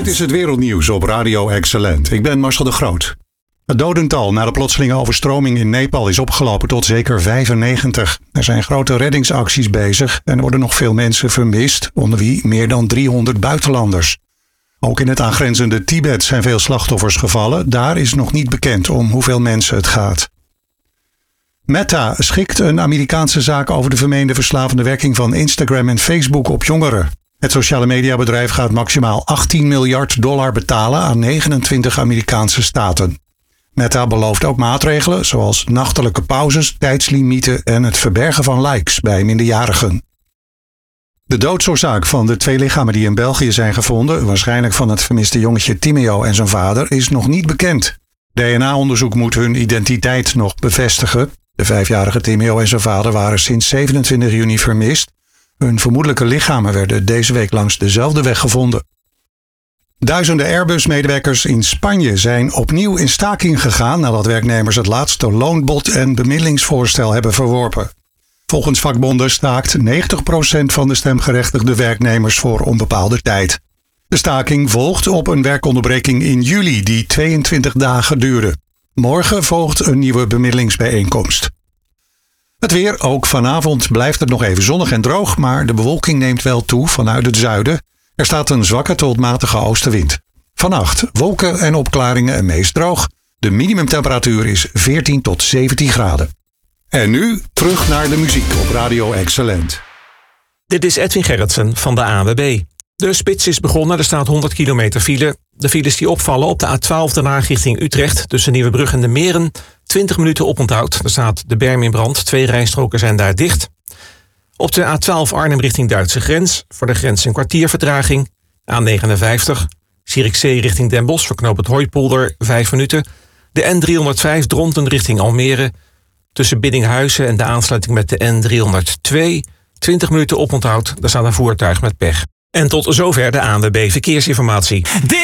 Dit is het wereldnieuws op Radio Excellent. Ik ben Marcel de Groot. Het dodental na de plotselinge overstroming in Nepal is opgelopen tot zeker 95. Er zijn grote reddingsacties bezig en er worden nog veel mensen vermist, onder wie meer dan 300 buitenlanders. Ook in het aangrenzende Tibet zijn veel slachtoffers gevallen. Daar is nog niet bekend om hoeveel mensen het gaat. Meta schikt een Amerikaanse zaak over de vermeende verslavende werking van Instagram en Facebook op jongeren. Het sociale mediabedrijf gaat maximaal $18 miljard betalen aan 29 Amerikaanse staten. Meta belooft ook maatregelen zoals nachtelijke pauzes, tijdslimieten en het verbergen van likes bij minderjarigen. De doodsoorzaak van de 2 lichamen die in België zijn gevonden, waarschijnlijk van het vermiste jongetje Timeo en zijn vader, is nog niet bekend. DNA-onderzoek moet hun identiteit nog bevestigen. De 5-jarige Timeo en zijn vader waren sinds 27 juni vermist. Hun vermoedelijke lichamen werden deze week langs dezelfde weg gevonden. Duizenden Airbus-medewerkers in Spanje zijn opnieuw in staking gegaan nadat werknemers het laatste loonbod en bemiddelingsvoorstel hebben verworpen. Volgens vakbonden staakt 90% van de stemgerechtigde werknemers voor onbepaalde tijd. De staking volgt op een werkonderbreking in juli die 22 dagen duurde. Morgen volgt een nieuwe bemiddelingsbijeenkomst. Het weer, ook vanavond blijft het nog even zonnig en droog, maar de bewolking neemt wel toe vanuit het zuiden. Er staat een zwakke tot matige oostenwind. Vannacht wolken en opklaringen en meest droog. De minimumtemperatuur is 14 tot 17 graden. En nu terug naar de muziek op Radio Excellent. Dit is Edwin Gerritsen van de ANWB. De spits is begonnen, er staat 100 kilometer file. De files die opvallen op de A12 Den Haag richting Utrecht tussen Nieuwebrug en de Meren. 20 minuten oponthoud. Er staat de berm in brand. 2 rijstroken zijn daar dicht. Op de A12 Arnhem richting Duitse grens. Voor de grens een kwartier vertraging. A59 Zierikzee richting Den Bosch voor knooppunt Hooipolder 5 minuten. De N305 Dronten richting Almere. Tussen Biddinghuizen en de aansluiting met de N302. 20 minuten oponthoud. Daar staat een voertuig met pech. En tot zover de ANWB Verkeersinformatie.